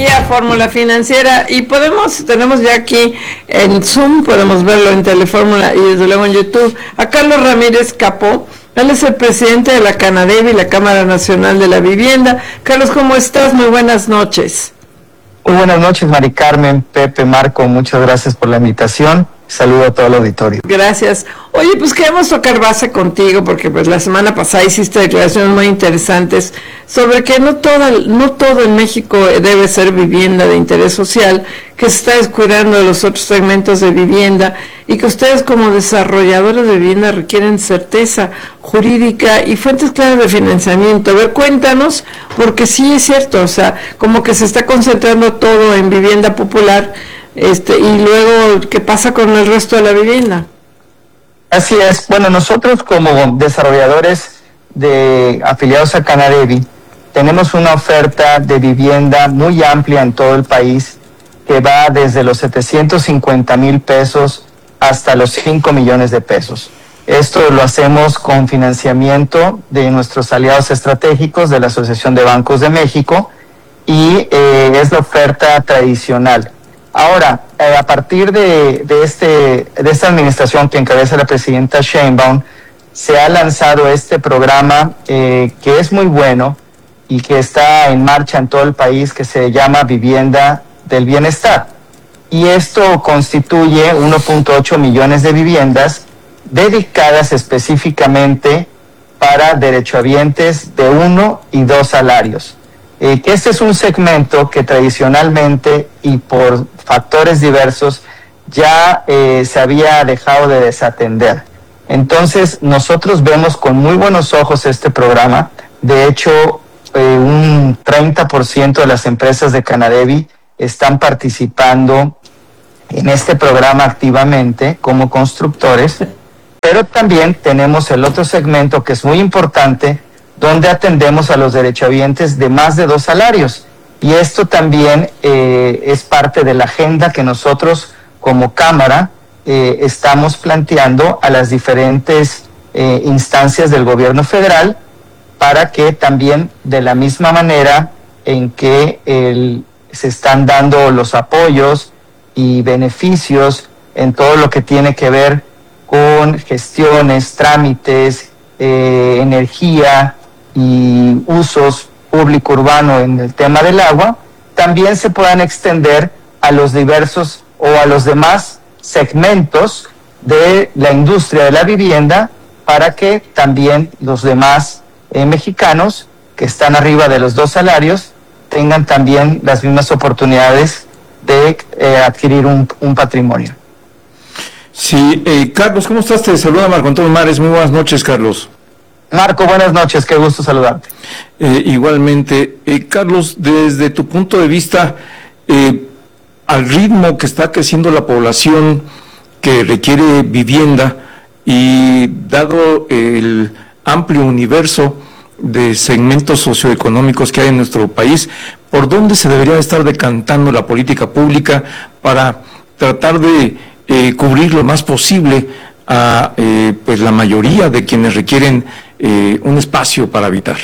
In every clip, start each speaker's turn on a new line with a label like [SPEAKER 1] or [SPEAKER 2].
[SPEAKER 1] aquí a Fórmula Financiera y tenemos ya aquí en Zoom, podemos verlo en Telefórmula y desde luego en YouTube, a Carlos Ramírez Capó. Él es el presidente de la Canadevi, la Cámara Nacional de la Vivienda. Carlos, ¿cómo estás? Muy buenas noches.
[SPEAKER 2] Muy buenas noches, Mari Carmen, Pepe, Marco, muchas gracias por la invitación. Saludo a todo el auditorio.
[SPEAKER 1] Gracias. Oye, pues queremos tocar base contigo porque pues la semana pasada hiciste declaraciones muy interesantes sobre que no todo en México debe ser vivienda de interés social, que se está descuidando de los otros segmentos de vivienda y que ustedes como desarrolladores de vivienda requieren certeza jurídica y fuentes claras de financiamiento. A ver, cuéntanos, porque sí es cierto, o sea, como que se está concentrando todo en vivienda popular, y luego, ¿qué pasa con el resto de la vivienda?
[SPEAKER 2] Así es. Bueno, nosotros como desarrolladores afiliados a Canadevi, tenemos una oferta de vivienda muy amplia en todo el país, que va desde los 750,000 pesos hasta los 5 millones de pesos. Esto lo hacemos con financiamiento de nuestros aliados estratégicos de la Asociación de Bancos de México y es la oferta tradicional. Ahora, a partir de esta administración que encabeza la presidenta Sheinbaum, se ha lanzado este programa que es muy bueno y que está en marcha en todo el país, que se llama Vivienda del Bienestar. Y esto constituye 1.8 millones de viviendas dedicadas específicamente para derechohabientes de 1 y 2 salarios. Que este es un segmento que tradicionalmente y por factores diversos ya se había dejado de desatender. Entonces nosotros vemos con muy buenos ojos este programa. De hecho, un 30% de las empresas de Canadevi están participando en este programa activamente como constructores, pero también tenemos el otro segmento que es muy importante, donde atendemos a los derechohabientes de más de 2 salarios. Y esto también es parte de la agenda que nosotros como Cámara estamos planteando a las diferentes instancias del gobierno federal, para que también de la misma manera en que se están dando los apoyos y beneficios en todo lo que tiene que ver con gestiones, trámites, energía y usos público urbano en el tema del agua, también se puedan extender a los diversos o a los demás segmentos de la industria de la vivienda, para que también los demás mexicanos que están arriba de los 2 salarios tengan también las mismas oportunidades de adquirir un patrimonio.
[SPEAKER 3] Sí, Carlos, ¿cómo estás? Te saluda Marco Antonio Mares. Muy buenas noches, Carlos.
[SPEAKER 2] Marco, buenas noches, qué gusto saludarte.
[SPEAKER 3] Igualmente, Carlos, desde tu punto de vista, al ritmo que está creciendo la población que requiere vivienda y dado el amplio universo de segmentos socioeconómicos que hay en nuestro país, ¿por dónde se debería estar decantando la política pública para tratar de cubrir lo más posible a pues la mayoría de quienes requieren un espacio para habitar?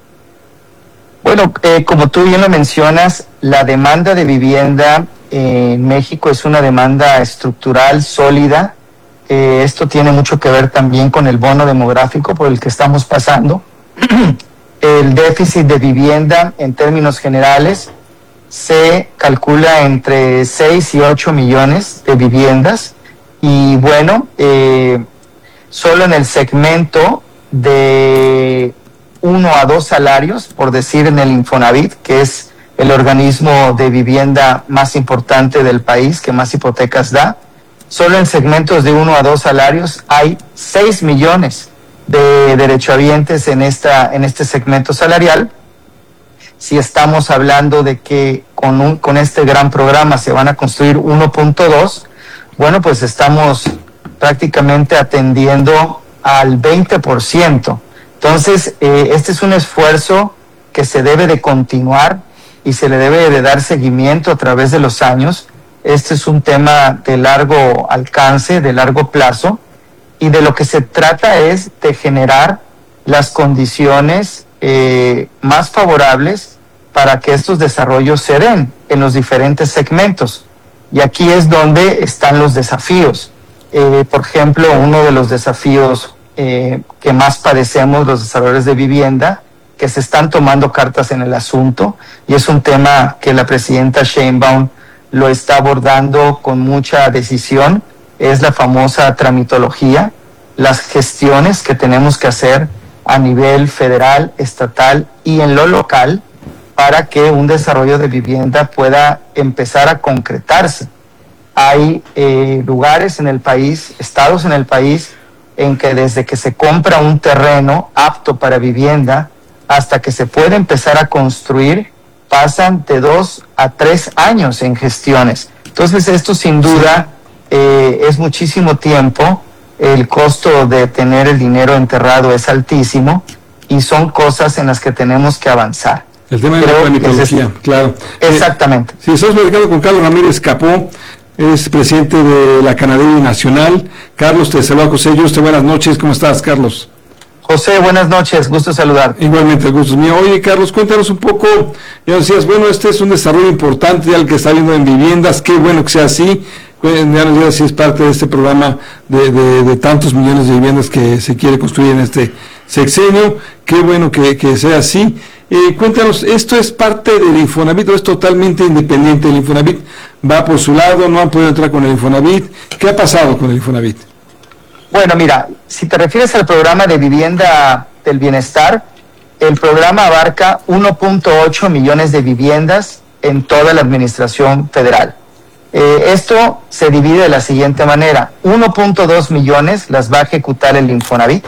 [SPEAKER 2] Bueno, como tú bien lo mencionas, la demanda de vivienda en México es una demanda estructural, sólida. Esto tiene mucho que ver también con el bono demográfico por el que estamos pasando. El déficit de vivienda en términos generales se calcula entre 6 y 8 millones de viviendas. Y bueno, solo en el segmento de 1 a 2 salarios, por decir en el Infonavit, que es el organismo de vivienda más importante del país, que más hipotecas da, solo en segmentos de 1 a 2 salarios hay 6 millones de derechohabientes en este segmento salarial. Si estamos hablando de que con este gran programa se van a construir 1.2, bueno, pues estamos prácticamente atendiendo al 20%. Entonces, este es un esfuerzo que se debe de continuar y se le debe de dar seguimiento a través de los años. Este es un tema de largo alcance, de largo plazo, y de lo que se trata es de generar las condiciones más favorables para que estos desarrollos se den en los diferentes segmentos. Y aquí es donde están los desafíos. Por ejemplo, uno de los desafíos que más padecemos los desarrolladores de vivienda, que se están tomando cartas en el asunto, y es un tema que la presidenta Sheinbaum lo está abordando con mucha decisión, es la famosa tramitología, las gestiones que tenemos que hacer a nivel federal, estatal y en lo local para que un desarrollo de vivienda pueda empezar a concretarse. Hay lugares en el país, estados en el país, en que desde que se compra un terreno apto para vivienda hasta que se puede empezar a construir, pasan de 2 a 3 años en gestiones. Entonces esto sin duda es muchísimo tiempo, el costo de tener el dinero enterrado es altísimo y son cosas en las que tenemos que avanzar.
[SPEAKER 4] El tema de la tramitología, claro.
[SPEAKER 2] Exactamente.
[SPEAKER 4] Sí, estamos platicando con Carlos Ramírez Capó, es presidente de la Canadevi Nacional. Carlos, te saluda José Yuste, buenas noches, ¿cómo estás, Carlos?
[SPEAKER 2] José, buenas noches, gusto saludar.
[SPEAKER 4] Igualmente, el gusto es mío. Oye, Carlos, cuéntanos un poco, ya decías, bueno, este es un desarrollo importante, ya el que está viendo en viviendas, qué bueno que sea así. Ya nos digas si es parte de este programa de tantos millones de viviendas que se quiere construir en este sexenio, qué bueno que sea así. Cuéntanos, ¿esto es parte del Infonavit o es totalmente independiente del Infonavit? ¿Va por su lado? ¿No han podido entrar con el Infonavit? ¿Qué ha pasado con el Infonavit?
[SPEAKER 2] Bueno, mira, si te refieres al programa de vivienda del bienestar, el programa abarca 1.8 millones de viviendas en toda la administración federal. Esto se divide de la siguiente manera: 1.2 millones las va a ejecutar el Infonavit,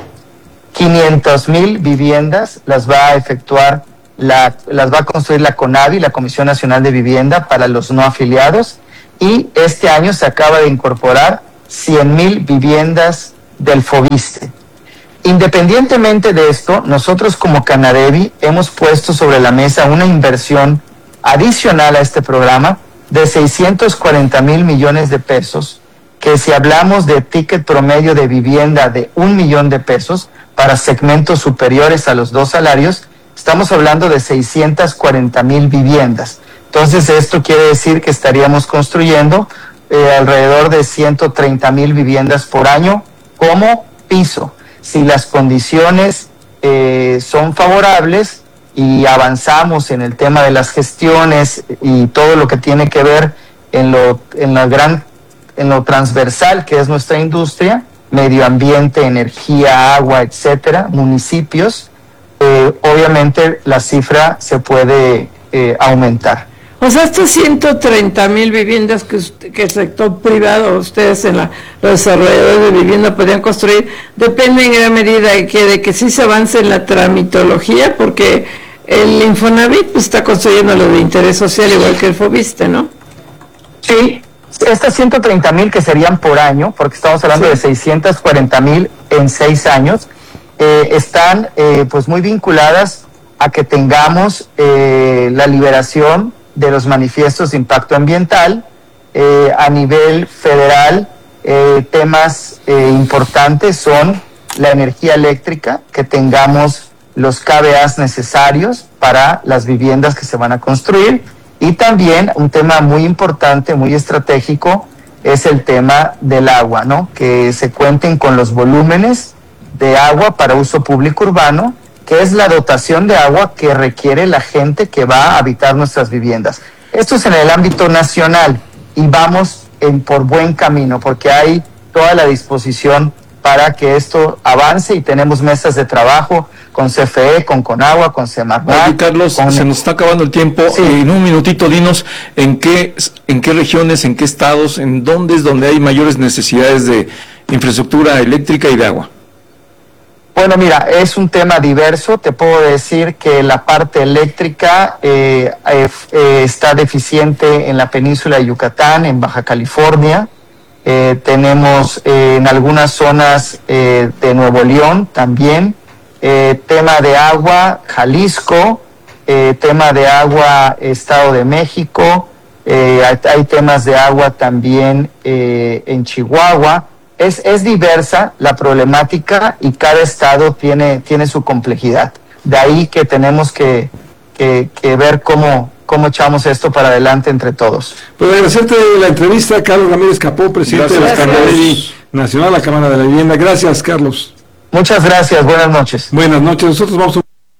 [SPEAKER 2] 500,000 viviendas las va a efectuar, las va a construir la CONAVI, la Comisión Nacional de Vivienda, para los no afiliados, y este año se acaba de incorporar 100,000 viviendas del FOBISTE. Independientemente de esto, nosotros como Canadevi hemos puesto sobre la mesa una inversión adicional a este programa de 640,000 millones de pesos, que si hablamos de ticket promedio de vivienda de 1 millón de pesos para segmentos superiores a los 2 salarios, estamos hablando de 640,000 viviendas. Entonces esto quiere decir que estaríamos construyendo alrededor de 130,000 viviendas por año como piso. Si las condiciones son favorables y avanzamos en el tema de las gestiones y todo lo que tiene que ver en lo transversal que es nuestra industria, medio ambiente, energía, agua, etcétera, municipios, obviamente la cifra se puede aumentar.
[SPEAKER 1] O sea, estas 130,000 viviendas que el sector privado, ustedes los desarrolladores de vivienda podrían construir, depende en gran medida de que sí se avance en la tramitología, porque el Infonavit pues, está construyendo lo de interés social igual que el FOBISTE, ¿no?
[SPEAKER 2] Sí, estas 130,000 que serían por año, porque estamos hablando de 640,000 en 6 años, están pues muy vinculadas a que tengamos la liberación de los manifiestos de impacto ambiental. A nivel federal, temas importantes son la energía eléctrica, que tengamos los KVAs necesarios para las viviendas que se van a construir, y también un tema muy importante, muy estratégico, es el tema del agua, ¿no? Que se cuenten con los volúmenes de agua para uso público urbano, que es la dotación de agua que requiere la gente que va a habitar nuestras viviendas. Esto es en el ámbito nacional y vamos por buen camino, porque hay toda la disposición para que esto avance y tenemos mesas de trabajo con CFE, con Conagua, con Semarnat.
[SPEAKER 3] Oye, Carlos, se nos está acabando el tiempo.
[SPEAKER 2] Sí.
[SPEAKER 3] En un minutito, dinos en qué regiones, en qué estados, en dónde es donde hay mayores necesidades de infraestructura eléctrica y de agua.
[SPEAKER 2] Bueno, mira, es un tema diverso. Te puedo decir que la parte eléctrica está deficiente en la península de Yucatán, en Baja California. Tenemos en algunas zonas de Nuevo León también. Tema de agua, Jalisco. Tema de agua, Estado de México. Hay temas de agua también en Chihuahua. Es diversa la problemática y cada estado tiene su complejidad. De ahí que tenemos que ver cómo echamos esto para adelante entre todos.
[SPEAKER 4] Pues agradecerte la entrevista, Carlos Ramírez Capó, presidente de la Canadevi Nacional, la Cámara de la Vivienda. Gracias, Carlos.
[SPEAKER 2] Muchas gracias, buenas noches.
[SPEAKER 4] Buenas noches, nosotros vamos a...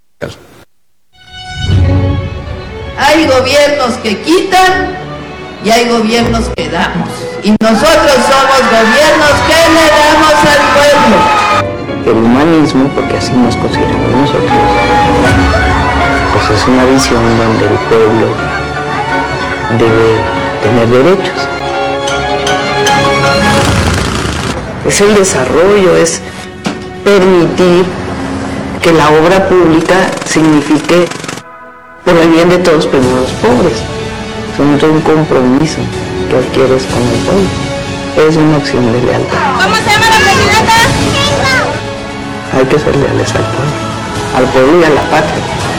[SPEAKER 5] Hay gobiernos que quitan y hay gobiernos que damos. Y nosotros somos gobiernos que le damos al pueblo.
[SPEAKER 6] El humanismo, porque así nos consideramos nosotros, pues es una visión donde el pueblo debe tener derechos. Es el desarrollo, es permitir que la obra pública signifique por el bien de todos, pero no los pobres. Es un compromiso que adquieres con el pueblo. Es una opción de lealtad.
[SPEAKER 7] ¿Cómo se llama la presidenta?
[SPEAKER 6] Hay que ser leales al pueblo y a la patria.